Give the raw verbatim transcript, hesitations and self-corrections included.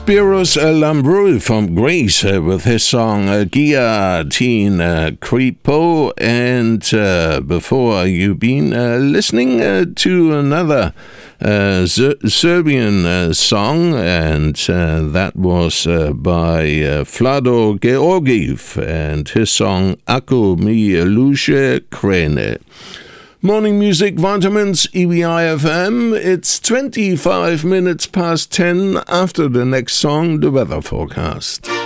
Spiros Lambrou from Greece uh, with his song uh, Gia Teen uh, Kripo. And uh, before you've been uh, listening uh, to another uh, Z- Serbian uh, song, and uh, that was uh, by uh, Vlado Georgiev and his song Ako mi luce krene. Morning Music Vitamins, E B I F M. It's twenty-five minutes past ten. After the next song, the weather forecast.